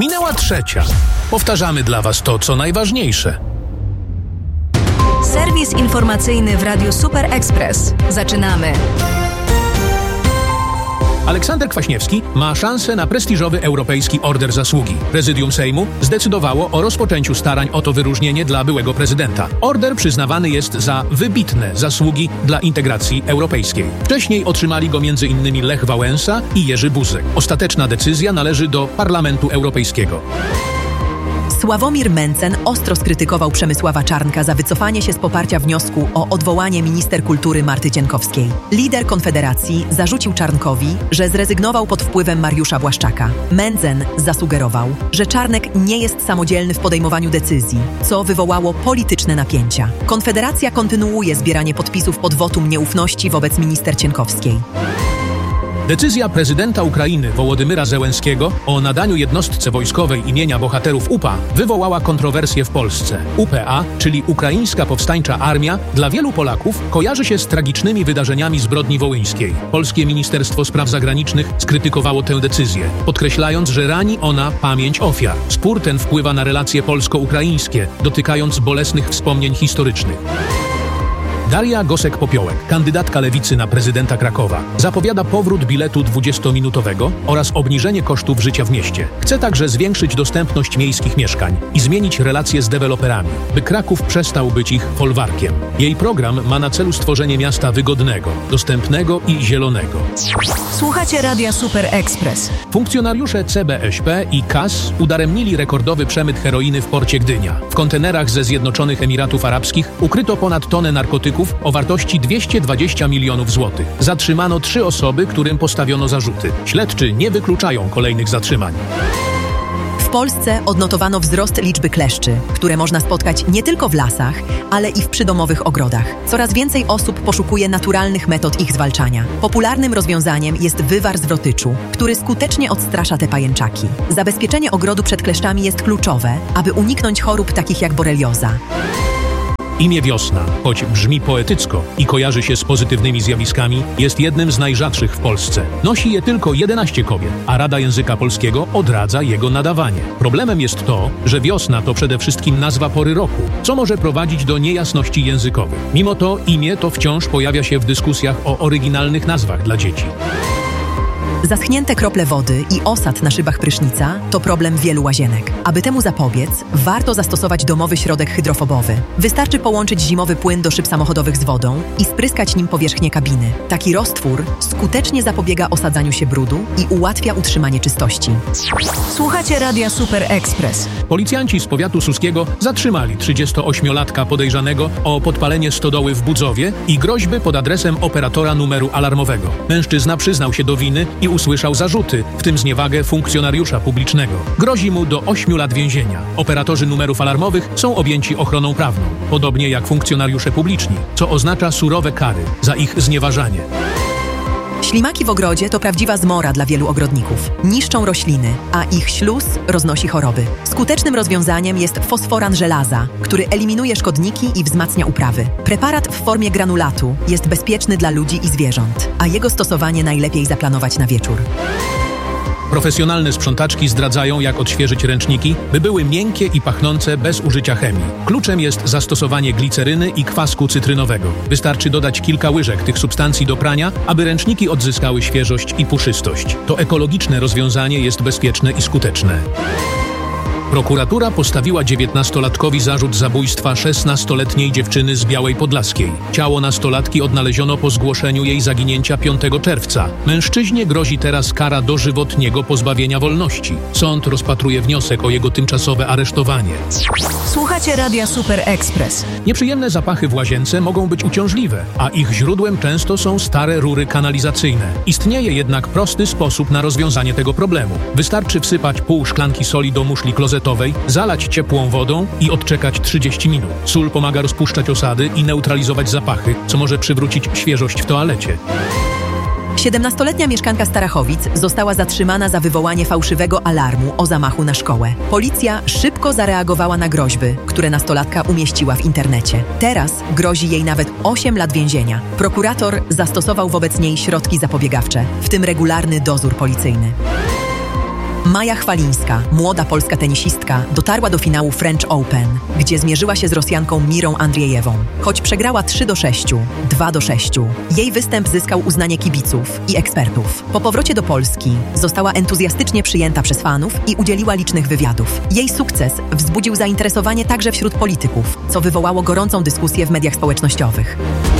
Minęła 3:00. Powtarzamy dla Was to, co najważniejsze. Serwis informacyjny w Radiu Super Express. Zaczynamy. Aleksander Kwaśniewski ma szansę na prestiżowy Europejski Order Zasługi. Prezydium Sejmu zdecydowało o rozpoczęciu starań o to wyróżnienie dla byłego prezydenta. Order przyznawany jest za wybitne zasługi dla integracji europejskiej. Wcześniej otrzymali go m.in. Lech Wałęsa i Jerzy Buzek. Ostateczna decyzja należy do Parlamentu Europejskiego. Sławomir Mencen ostro skrytykował Przemysława Czarnka za wycofanie się z poparcia wniosku o odwołanie minister kultury Marty Cienkowskiej. Lider Konfederacji zarzucił Czarnkowi, że zrezygnował pod wpływem Mariusza Błaszczaka. Mencen zasugerował, że Czarnek nie jest samodzielny w podejmowaniu decyzji, co wywołało polityczne napięcia. Konfederacja kontynuuje zbieranie podpisów pod wotum nieufności wobec minister Cienkowskiej. Decyzja prezydenta Ukrainy Wołodymyra Zełenskiego o nadaniu jednostce wojskowej imienia bohaterów UPA wywołała kontrowersje w Polsce. UPA, czyli Ukraińska Powstańcza Armia, dla wielu Polaków kojarzy się z tragicznymi wydarzeniami zbrodni wołyńskiej. Polskie Ministerstwo Spraw Zagranicznych skrytykowało tę decyzję, podkreślając, że rani ona pamięć ofiar. Spór ten wpływa na relacje polsko-ukraińskie, dotykając bolesnych wspomnień historycznych. Daria Gosek-Popiołek, kandydatka Lewicy na prezydenta Krakowa, zapowiada powrót biletu 20-minutowego oraz obniżenie kosztów życia w mieście. Chce także zwiększyć dostępność miejskich mieszkań i zmienić relacje z deweloperami, by Kraków przestał być ich folwarkiem. Jej program ma na celu stworzenie miasta wygodnego, dostępnego i zielonego. Słuchacie Radia Super Express. Funkcjonariusze CBŚP i KAS udaremnili rekordowy przemyt heroiny w porcie Gdynia. W kontenerach ze Zjednoczonych Emiratów Arabskich ukryto ponad tonę narkotyków o wartości 220 milionów złotych. Zatrzymano 3 osoby, którym postawiono zarzuty. Śledczy nie wykluczają kolejnych zatrzymań. W Polsce odnotowano wzrost liczby kleszczy, które można spotkać nie tylko w lasach, ale i w przydomowych ogrodach. Coraz więcej osób poszukuje naturalnych metod ich zwalczania. Popularnym rozwiązaniem jest wywar z wrotyczu, który skutecznie odstrasza te pajęczaki. Zabezpieczenie ogrodu przed kleszczami jest kluczowe, aby uniknąć chorób takich jak borelioza. Imię Wiosna, choć brzmi poetycko i kojarzy się z pozytywnymi zjawiskami, jest jednym z najrzadszych w Polsce. Nosi je tylko 11 kobiet, a Rada Języka Polskiego odradza jego nadawanie. Problemem jest to, że wiosna to przede wszystkim nazwa pory roku, co może prowadzić do niejasności językowych. Mimo to imię to wciąż pojawia się w dyskusjach o oryginalnych nazwach dla dzieci. Zaschnięte krople wody i osad na szybach prysznica to problem wielu łazienek. Aby temu zapobiec, warto zastosować domowy środek hydrofobowy. Wystarczy połączyć zimowy płyn do szyb samochodowych z wodą i spryskać nim powierzchnię kabiny. Taki roztwór skutecznie zapobiega osadzaniu się brudu i ułatwia utrzymanie czystości. Słuchacie Radia Super Express. Policjanci z powiatu suskiego zatrzymali 38-latka podejrzanego o podpalenie stodoły w Budzowie i groźby pod adresem operatora numeru alarmowego. Mężczyzna przyznał się do winy i usłyszał zarzuty, w tym zniewagę funkcjonariusza publicznego. Grozi mu do 8 lat więzienia. Operatorzy numerów alarmowych są objęci ochroną prawną, podobnie jak funkcjonariusze publiczni, co oznacza surowe kary za ich znieważanie. Ślimaki w ogrodzie to prawdziwa zmora dla wielu ogrodników. Niszczą rośliny, a ich śluz roznosi choroby. Skutecznym rozwiązaniem jest fosforan żelaza, który eliminuje szkodniki i wzmacnia uprawy. Preparat w formie granulatu jest bezpieczny dla ludzi i zwierząt, a jego stosowanie najlepiej zaplanować na wieczór. Profesjonalne sprzątaczki zdradzają, jak odświeżyć ręczniki, by były miękkie i pachnące bez użycia chemii. Kluczem jest zastosowanie gliceryny i kwasku cytrynowego. Wystarczy dodać kilka łyżek tych substancji do prania, aby ręczniki odzyskały świeżość i puszystość. To ekologiczne rozwiązanie jest bezpieczne i skuteczne. Prokuratura postawiła 19-latkowi zarzut zabójstwa 16-letniej dziewczyny z Białej Podlaskiej. Ciało nastolatki odnaleziono po zgłoszeniu jej zaginięcia 5 czerwca. Mężczyźnie grozi teraz kara dożywotniego pozbawienia wolności. Sąd rozpatruje wniosek o jego tymczasowe aresztowanie. Słuchacie Radia Super Express. Nieprzyjemne zapachy w łazience mogą być uciążliwe, a ich źródłem często są stare rury kanalizacyjne. Istnieje jednak prosty sposób na rozwiązanie tego problemu. Wystarczy wsypać pół szklanki soli do muszli klozetowej, zalać ciepłą wodą i odczekać 30 minut. Sól pomaga rozpuszczać osady i neutralizować zapachy, co może przywrócić świeżość w toalecie. 17-letnia mieszkanka Starachowic została zatrzymana za wywołanie fałszywego alarmu o zamachu na szkołę. Policja szybko zareagowała na groźby, które nastolatka umieściła w internecie. Teraz grozi jej nawet 8 lat więzienia. Prokurator zastosował wobec niej środki zapobiegawcze, w tym regularny dozór policyjny. Maja Chwalińska, młoda polska tenisistka, dotarła do finału French Open, gdzie zmierzyła się z Rosjanką Mirą Andrzejewą. Choć przegrała 3-6, 2-6, jej występ zyskał uznanie kibiców i ekspertów. Po powrocie do Polski została entuzjastycznie przyjęta przez fanów i udzieliła licznych wywiadów. Jej sukces wzbudził zainteresowanie także wśród polityków, co wywołało gorącą dyskusję w mediach społecznościowych.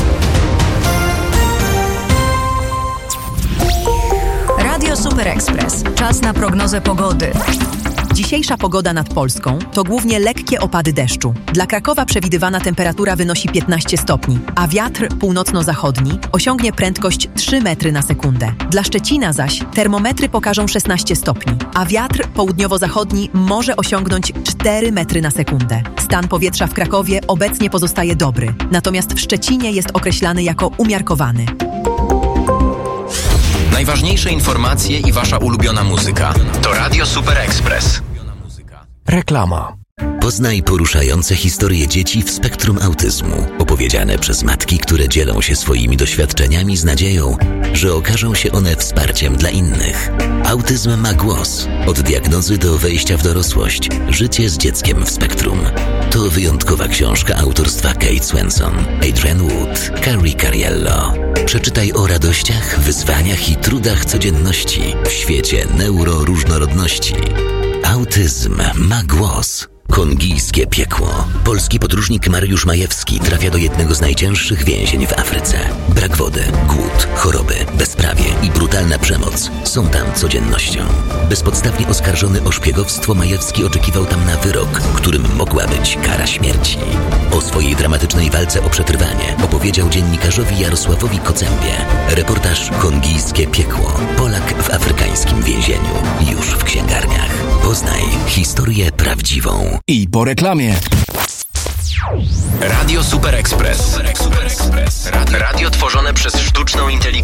Radio Super Express. Czas na prognozę pogody. Dzisiejsza pogoda nad Polską to głównie lekkie opady deszczu. Dla Krakowa przewidywana temperatura wynosi 15 stopni, a wiatr północno-zachodni osiągnie prędkość 3 metry na sekundę. Dla Szczecina zaś termometry pokażą 16 stopni, a wiatr południowo-zachodni może osiągnąć 4 metry na sekundę. Stan powietrza w Krakowie obecnie pozostaje dobry, natomiast w Szczecinie jest określany jako umiarkowany. Najważniejsze informacje i wasza ulubiona muzyka. To Radio Super Express. Reklama. Poznaj poruszające historie dzieci w spektrum autyzmu, opowiedziane przez matki, które dzielą się swoimi doświadczeniami z nadzieją, że okażą się one wsparciem dla innych. Autyzm ma głos. Od diagnozy do wejścia w dorosłość. Życie z dzieckiem w spektrum. To wyjątkowa książka autorstwa Kate Swenson, Adrian Wood, Carrie Cariello. Przeczytaj o radościach, wyzwaniach i trudach codzienności w świecie neuroróżnorodności. Autyzm ma głos. Kongijskie piekło. Polski podróżnik Mariusz Majewski trafia do jednego z najcięższych więzień w Afryce. Brak wody, głód, choroby, bezprawie i brutalna przemoc są tam codziennością. Bezpodstawnie oskarżony o szpiegowstwo, Majewski oczekiwał tam na wyrok, którym mogła być kara śmierci. O swojej dramatycznej walce o przetrwanie opowiedział dziennikarzowi Jarosławowi Kocębie. Reportaż Kongijskie piekło. Polak w afrykańskim więzieniu. Już w księgarniach. Poznaj historię prawdziwą. I po reklamie. Radio Super Express. Radio tworzone przez sztuczną inteligencję.